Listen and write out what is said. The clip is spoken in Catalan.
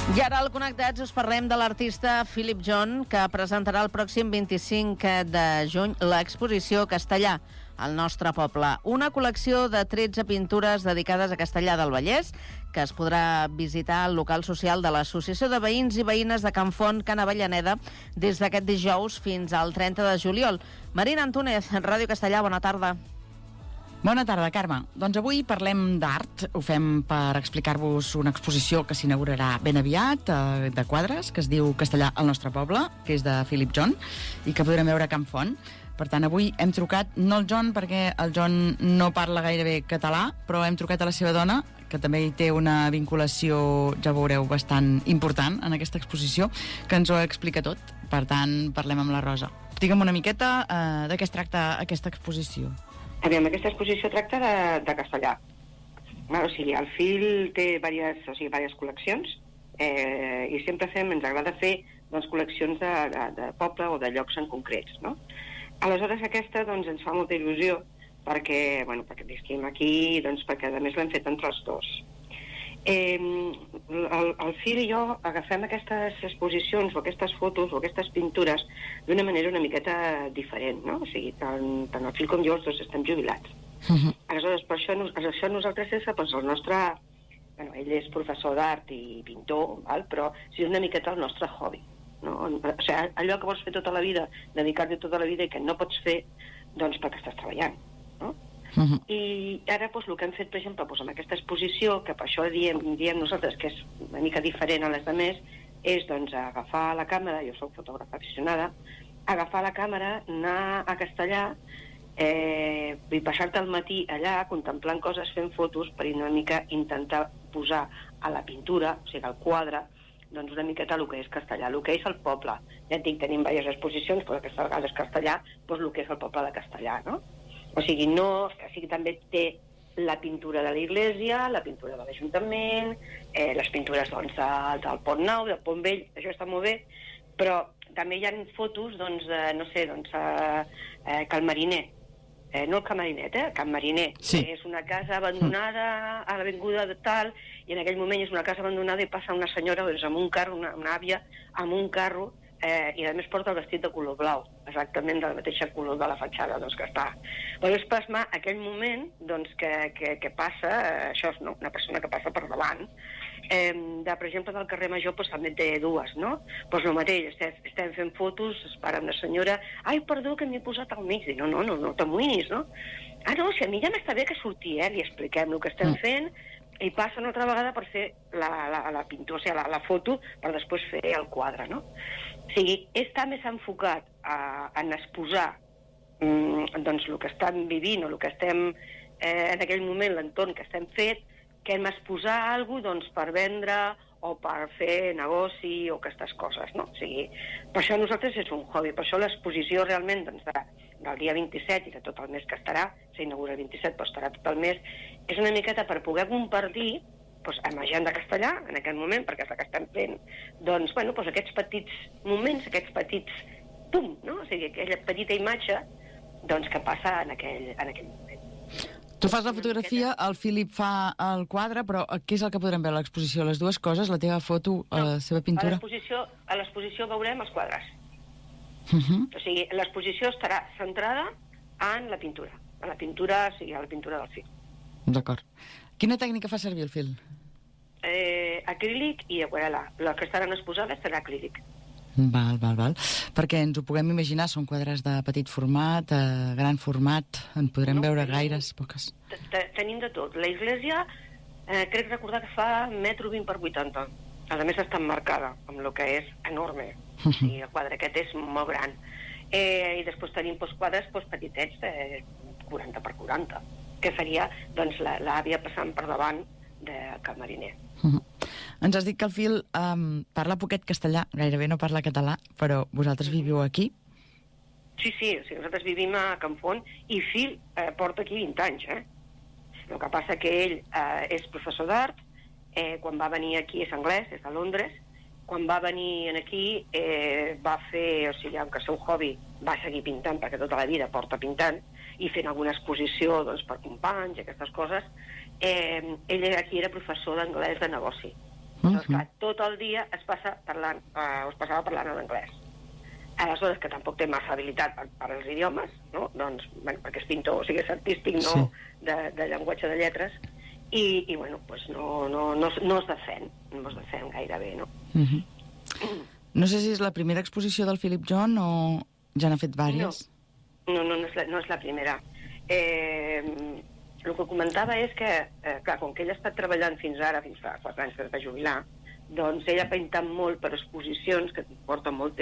I ara al Connectats us parlem de l'artista Philip John, que presentarà el pròxim 25 de juny l'exposició Castellà, al nostre poble. Una col·lecció de 13 pintures dedicades a Castellar del Vallès, que es podrà visitar al local social de l'Associació de Veïns i Veïnes de Can Font, Can Avellaneda, des d'aquest dijous fins al 30 de juliol. Marina Antúnez, Ràdio Castellà, bona tarda. Bona tarda, Carme. Doncs avui parlem d'art. Ho fem per explicar-vos una exposició que s'inaugurarà ben aviat, de quadres, que es diu Castellar al nostre poble, que és de Philip John, i que podrem veure a Can Font. Per tant, avui hem trucat, no el John, perquè el John no parla gaire bé català, però hem trucat a la seva dona, que també hi té una vinculació, ja veureu, bastant important en aquesta exposició, que ens ho explica tot. Per tant, parlem amb la Rosa. Digue'm una miqueta de què es tracta aquesta exposició. Aviam, aquesta exposició tracta de castellà. O sigui, el Phil té diverses col·leccions i sempre ens agrada fer col·leccions de poble o de llocs en concrets, no? Aleshores aquesta ens fa molta il·lusió perquè visquem aquí, perquè a més l'hem fet entre els dos. El Phil i jo agafem aquestes exposicions o aquestes fotos o aquestes pintures d'una manera una miqueta diferent, no? O sigui, tant el Phil com jo els dos estem jubilats. Aleshores, per això nosaltres és el nostre... ell és professor d'art i pintor, però és una miqueta el nostre hobby, no? O sigui, allò que vols fer tota la vida, dedicar-li tota la vida i que no pots fer, perquè estàs treballant, no? I ara el que hem fet, per exemple, amb aquesta exposició, que per això diem nosaltres que és una mica diferent a les altres, és agafar la càmera, jo soc fotògrafa aficionada, agafar la càmera, anar a Castellar i passar-te el matí allà contemplant coses, fent fotos, per una mica intentar posar a la pintura, o sigui, al quadre, una miqueta el que és Castellar, el que és el poble. Ja et dic, tenim diverses exposicions, però aquesta vegada és Castellar, el que és el poble de Castellar, no? O sigui, també té la pintura de l'església, la pintura de l'Ajuntament, les pintures del Pont Nou, del Pont Vell, això està molt bé, però també hi ha fotos, Cal Mariner, no el Can Marinet, Can Mariner, sí. Que és una casa abandonada a l'avinguda de tal, i en aquell moment és una casa abandonada i passa una senyora amb un carro, una àvia, amb un carro, i a més porta el vestit de color blau, exactament del mateix color de la fatxada, que està. És plasmar aquell moment que passa, això és una persona que passa per davant, per exemple, del carrer Major també té dues, no? El mateix, estem fent fotos, es para una senyora, ai, perdó, que m'he posat al mig, no t'amoïnis, no? No, si a mi ja m'està bé que surti, li expliquem el que estem fent, i passa una altra vegada per fer la pintura, o sigui, la foto, per després fer el quadre, no? O sigui, està més enfocat en exposar el que estem vivint o el que estem en aquell moment, l'entorn que estem fet, que hem exposar alguna cosa per vendre o per fer negoci o aquestes coses, no? O sigui, per això nosaltres és un hobby, per això l'exposició realment del dia 27 i de tot el mes que estarà, s'inaugura el 27 però estarà tot el mes, és una miqueta per poder compartir amb la gent de Castellar, en aquest moment, perquè és la que estem fent, aquests petits moments, aquests petits pum, no? O sigui, aquella petita imatge que passa en aquell moment. Tu fas la fotografia, el Philip fa el quadre, però què és el que podrem veure a l'exposició? Les dues coses, la teva foto, la seva pintura? A l'exposició veurem els quadres. O sigui, l'exposició estarà centrada en la pintura. A la pintura, o sigui, a la pintura del Phil. D'acord. Quina tècnica fa servir el Phil? Acrílic i aquarel·la. Les que estaran exposades serà acrílic. Val. Perquè ens ho puguem imaginar, són quadres de petit format, gran format, en podrem veure gaires, poques. Tenim de tot. La església, crec recordar que fa 1,20 m per 80 m. A més està emmarcada, amb el que és enorme. O sigui, el quadre aquest és molt gran. I després tenim quadres petitets, 40 per 40, que seria l'àvia passant per davant de Cal Mariner. Ens has dit que el Phil parla poquet castellà, gairebé no parla català, però vosaltres viviu aquí? Sí, o sigui, nosaltres vivim a Can Font i Phil porta aquí 20 anys, El que passa que ell és professor d'art, quan va venir aquí és anglès, és a Londres, quan va venir aquí va fer, o sigui, que el seu hobby va seguir pintant, perquè tota la vida porta pintant, i fent alguna exposició per companys i aquestes coses. Ell aquí era professor d'anglès de negoci. Doncs, clar, tot el dia es passava parlant en anglès. Aleshores, que tampoc té massa habilitat per als idiomes, no? Doncs, bueno, perquè és pintor, o sigui, és artístic, no Sí. de llenguatge de lletres, i bueno, doncs no es defèn gaire bé, no? No sé si és la primera exposició del Philip John o ja n'ha fet vàries. No és la primera. El que comentava és que, clar, com que ell ha estat treballant fins ara, fins fa 4 anys que es va jubilar, doncs ell ha pintat molt per exposicions que porten molt temps